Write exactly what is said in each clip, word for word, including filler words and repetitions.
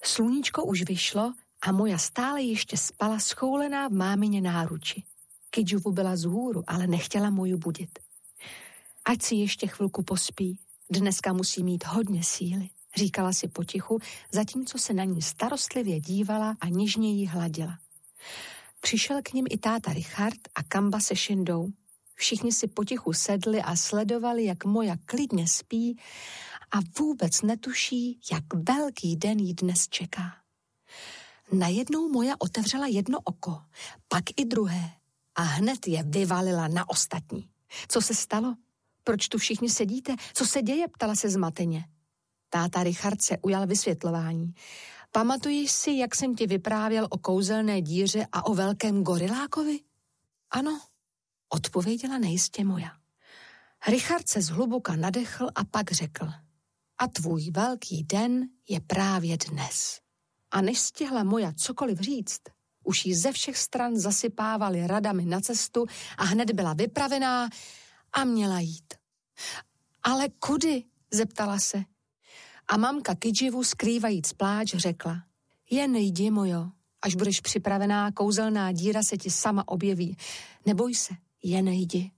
Sluníčko už vyšlo a Moja stále ještě spala schoulená v mámině náruči. Kidžuvu byla zhůru, ale nechtěla Moju budit. Ať si ještě chvilku pospí, dneska musí mít hodně síly, říkala si potichu, zatímco se na ní starostlivě dívala a něžně jí hladila. Přišel k nim i táta Richard a Kamba se Šindou. Všichni si potichu sedli a sledovali, jak Moja klidně spí a vůbec netuší, jak velký den jí dnes čeká. Najednou Moja otevřela jedno oko, pak i druhé a hned je vyvalila na ostatní. Co se stalo? Proč tu všichni sedíte? Co se děje? Ptala se zmateně. Táta Richard se ujal vysvětlování. Pamatuješ si, jak jsem ti vyprávěl o kouzelné díře a o velkém gorilákovi? Ano, odpověděla nejistě Moja. Richard se zhluboka nadechl a pak řekl. A tvůj velký den je právě dnes. A než stihla Moja cokoliv říct, už jí ze všech stran zasypávali radami na cestu a hned byla vypravená a měla jít. Ale kudy? Zeptala se. A mamka Kidživu skrývajíc pláč řekla. Jen jdi, Mojo, až budeš připravená, kouzelná díra se ti sama objeví. Neboj se, jen jdi.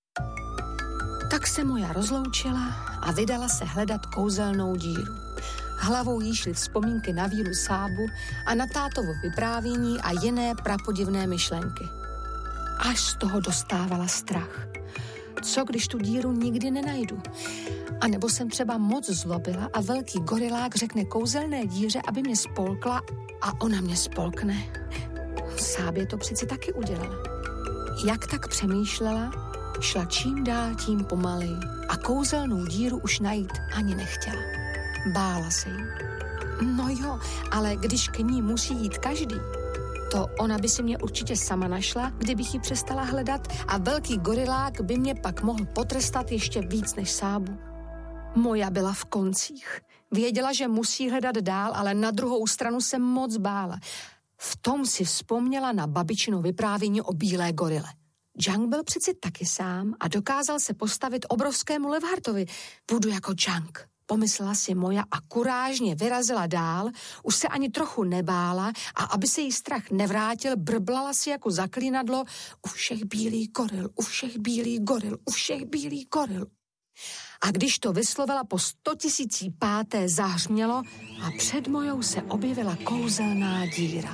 Tak se Moja rozloučila a vydala se hledat kouzelnou díru. Hlavou jí šly vzpomínky na víru Sábu a na tátovo vyprávění a jiné prapodivné myšlenky. Až z toho dostávala strach. Co, když tu díru nikdy nenajdu? A nebo jsem třeba moc zlobila a velký gorilák řekne kouzelné díře, aby mě spolkla a ona mě spolkne. Sábě to přeci taky udělala. Jak tak přemýšlela, šla čím dál tím pomaleji a kouzelnou díru už najít ani nechtěla. Bála se jí. No jo, ale když k ní musí jít každý, to ona by si mě určitě sama našla, kdybych ji přestala hledat a velký gorilák by mě pak mohl potrestat ještě víc než Sábu. Moja byla v koncích. Věděla, že musí hledat dál, ale na druhou stranu se moc bála. V tom si vzpomněla na babičino vyprávění o bílé gorile. Džang byl přeci taky sám a dokázal se postavit obrovskému levhartovi. Budu jako Džang, pomyslela si Moja a kurážně vyrazila dál, už se ani trochu nebála a aby se jí strach nevrátil, brblala si jako zaklínadlo u všech bílý goril, u všech bílý goril, u všech bílý goril. A když to vyslovila po stotisící páté, zahřmělo a před Mojou se objevila kouzelná díra.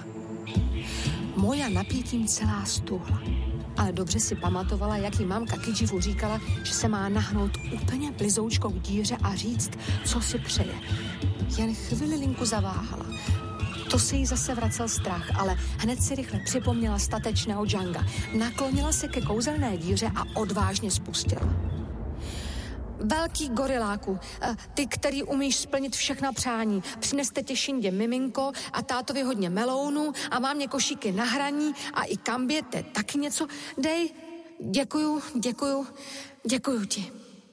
Moja napětím celá stuhla. Ale dobře si pamatovala, jak jí mamka Kidživu říkala, že se má nahnout úplně blizoučkou k díře a říct, co si přeje. Jen chvilinku zaváhala. To se jí zase vracel strach, ale hned si rychle připomněla statečného Džanga. Naklonila se ke kouzelné díře a odvážně spustila. Velký goriláku, ty, který umíš splnit všechna přání, přineste tě Šindě miminko a tátovi hodně melounů a mámě košíky na hraní a i Kambě te taky něco dej. Děkuju, děkuju, děkuju ti.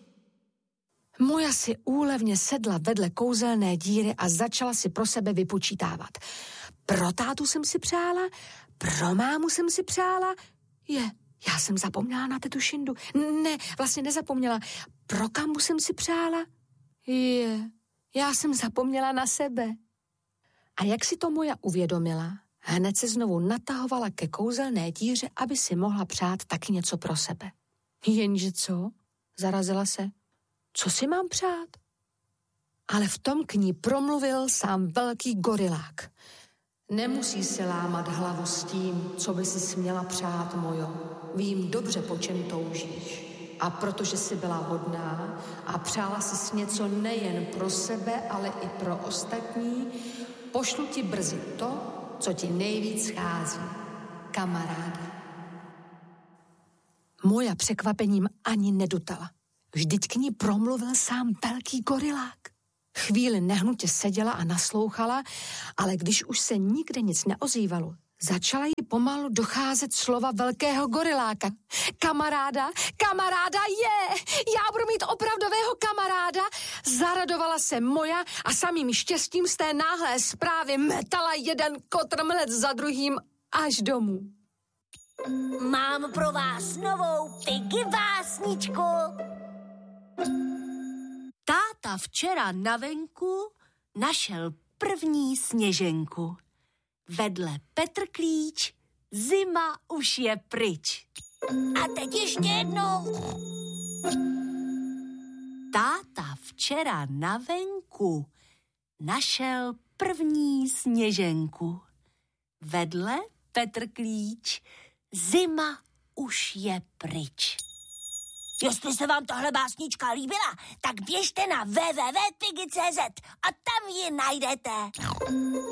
Moja si úlevně sedla vedle kouzelné díry a začala si pro sebe vypočítávat. Pro tátu jsem si přála, pro mámu jsem si přála, je... Já jsem zapomněla na tetu Šindu. Ne, vlastně nezapomněla. Pro Kambu jsem si přála? Je, já jsem zapomněla na sebe. A jak si to Moja uvědomila, hned se znovu natahovala ke kouzelné díře, aby si mohla přát taky něco pro sebe. Jenže co? Zarazila se. Co si mám přát? Ale v tom k ní promluvil sám velký gorilák. Nemusí se lámat hlavu s tím, co by si směla přát, Mojo. Vím dobře, po čem toužíš. A protože jsi byla hodná a přála jsi něco nejen pro sebe, ale i pro ostatní, pošlu ti brzy to, co ti nejvíc schází. Kamaráda. Moja překvapením ani nedutala. Vždyť k ní promluvil sám velký gorilák. Chvíli nehnutě seděla a naslouchala, ale když už se nikde nic neozývalo, začala jí pomalu docházet slova velkého goriláka. Kamaráda, kamaráda je! Já budu mít opravdového kamaráda! Zaradovala se Moja a samým štěstím z té náhlé zprávy metala jeden kotrmelec za druhým až domů. Mám pro vás novou Piggy básničku. Táta včera na venku našel první sněženku. Vedle Petr Klíč, zima už je pryč. A teď ještě jednou. Táta včera na venku našel první sněženku. Vedle Petr Klíč, zima už je pryč. Jestli se vám tahle básnička líbila, tak běžte na w w w tečka pigi tečka cz a tam ji najdete.